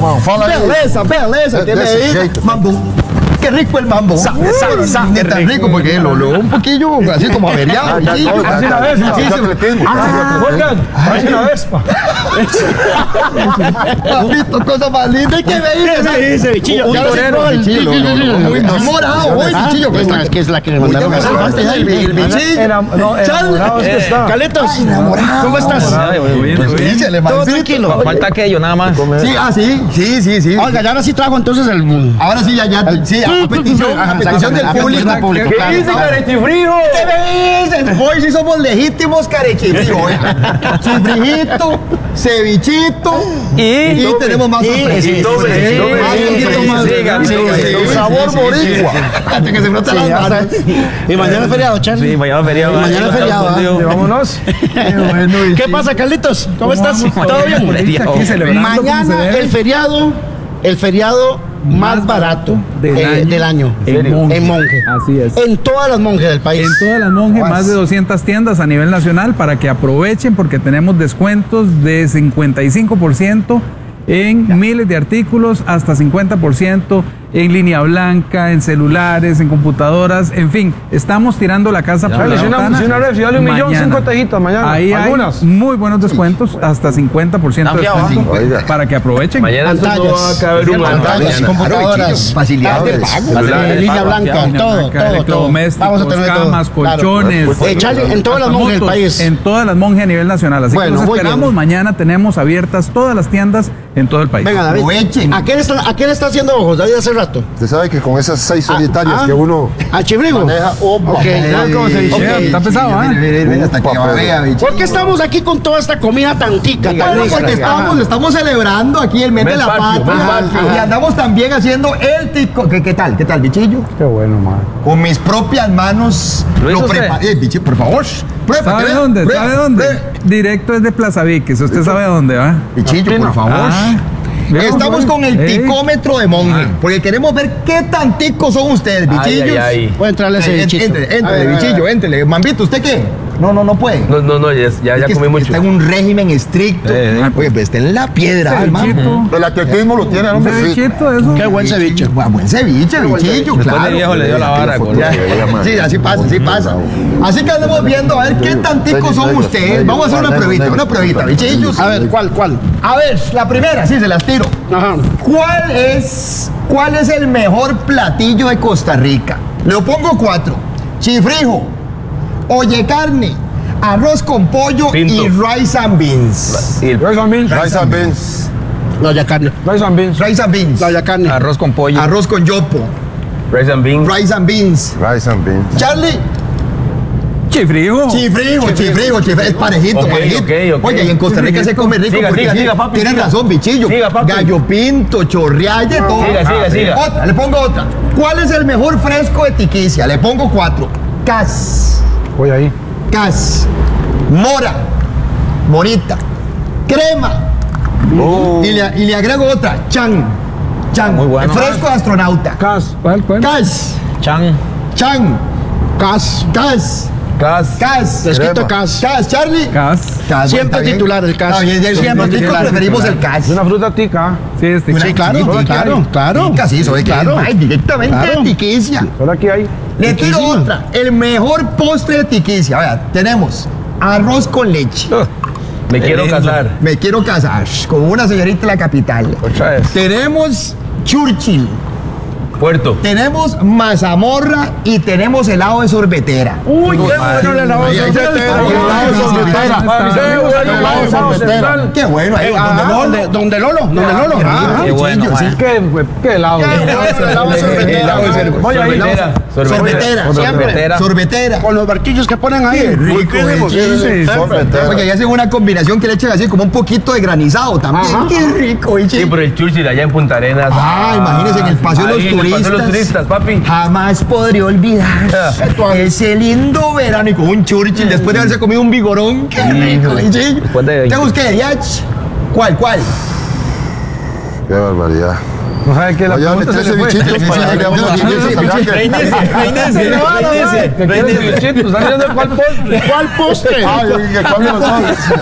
mano. Fala aí. Beleza. Tem aí. Jeito. Mambo. Qué rico el mambo. Não é tão rico porque un poquillo así como averiado. Así la ves, así la ves, pa. Papito, cosa más linda. ¿Qué me dice, bichillo? Un torero, bichillo. Muy morado, hoy, bichillo. Es que es la que me mandaron a hacer. El bichillo. Enamorado es que está. Caletos, ¿cómo estás? Todo tranquilo. Falta aquello nada más. Sí. Oiga, ya ahora sí trajo entonces el... Ahora sí, sí, a petición del público. ¿Qué dice Carechifrijo? ¿Qué me dices? Hoy sí somos legítimos carechifrijo. Chifrijito, cevichito y tenemos más sorpresas. Un sabor boricua. Hasta que se frota las manos. Y mañana es feriado, Charlie. Sí, mañana es feriado. Mañana es feriado. Vámonos. ¿Qué pasa, Carlitos? ¿Cómo estás? ¿Todo bien? Mañana el feriado más barato del año en Monje. Así es. En todas las monjes del país. En todas las monjes, más de 200 tiendas a nivel nacional para que aprovechen porque tenemos descuentos de 55% en miles de artículos, hasta 50% en línea blanca, en celulares, en computadoras, en fin, estamos tirando la casa por la ventana. Si una red, si dale 1.000.000, 5 tejitas mañana. Ahí algunas. hay muy buenos descuentos, hasta 50% de descuento para que aprovechen. Mañana Pantallas, va a caber un pantallas, computadoras, facilidad de pago, línea blanca, todo. Electrodomésticos, camas, colchones. Charlie, en todas las monjes del país. En todas las monjes a nivel nacional. Así que los esperamos. Mañana tenemos abiertas todas las tiendas en todo el país. Venga, David. Aprovechen. ¿A qué le está haciendo ojos, David, hace rato? Usted sabe que con esas 6 solitarias que uno ¿A Chifrijo? maneja, ¿Cómo se dice? Está pesado, hasta que vea, bicho. ¿Por qué estamos aquí con toda esta comida tan tica, tan rica? Porque estamos celebrando aquí el mes de la patria y andamos también haciendo el tico. ¿Qué tal, bichillo? Qué bueno, man. Con mis propias manos lo preparé. Bichillo, por favor. ¿Sabe dónde? Directo desde Plaza Viques. Usted sabe dónde va. Bichillo, por favor. Estamos con el ticómetro de monje, porque queremos ver qué tan ticos son ustedes, bichillos. Voy a entrarle ese bichito. Entre, bichillo, entre. Mambito, ¿usted qué? No puede. No, ya comí mucho. Está en un régimen estricto. Oye, pues está en la piedra, hermano. El atletismo lo tiene, hombre. Cevichito, eso. Qué buen ceviche. Buen ceviche, bichillo, Después claro. de viejo le dio la vara. Sí, así pasa. Así que andamos viendo a ver qué tan ticos son ustedes. Vamos a hacer una pruebita, bichillos. A ver, ¿cuál? A ver, la primera, sí, se las tiro. Ajá. ¿Cuál es el mejor platillo de Costa Rica? Le pongo 4. Chifrijo, oye carne, arroz con pollo Pinto. y rice and beans. Rice and beans. Rice and beans. No, ya carne. Rice and beans. Rice and beans. No, ya carne. Arroz con pollo. Arroz con yopo. Rice and beans. Rice and beans. Rice and beans. Charlie. Chifrijo. Chifrijo. Es parejito. Ok. Oye, y en Costa Rica se come rico. Siga, papi. Tienes razón, bichillo. Siga, papi. Gallo pinto, chorrealle, todo. Siga. Otra, le pongo otra. ¿Cuál es el mejor fresco de tiquicia? Le pongo 4. Cas. Voy ahí. Cas. Mora. Morita. Crema. Y le agrego otra. Chan. Muy bueno. El fresco de astronauta. Cas. ¿Cuál? Cas. Chan. Chan. Cas. Fresquito Cas, Charlie. Cas. Siempre titular el Cas. Siempre titular. Preferimos el Cas. Es una fruta tica. Sí, este. Sí, claro. Casi, soy Claro. directamente de tiquicia. Solo aquí hay. Le tiro otra. El mejor postre de tiquicia. Vea, tenemos arroz con leche. Me quiero casar. Me quiero casar con una señorita de la capital. Otra vez. Tenemos Churchill. Puerto. Tenemos mazamorra y tenemos helado de sorbetera. Uy, qué bueno el helado de sorbetera. Qué bueno, ahí, Donde Lolo. Qué bueno, sí. Qué helado. Sorbetera. Con los barquillos que ponen ahí. Qué rico, porque ahí hacen una combinación que le echan así como un poquito de granizado también. Qué rico, Sí, pero el Churchill allá en Punta Arenas. Imagínense en el Paseo de los Turistas. Paseo de los turistas, papi. Jamás podré olvidar ese lindo verano y con un Churchill después de haberse comido un vigorón. Qué rico, bichillo. ¿Te busqué, Diach? ¿Cuál? Qué barbaridad. No sabe qué la pregunta se le fue. Reinese. ¿Cuál postre? Ah, yo dije, ¿cuál de los dos?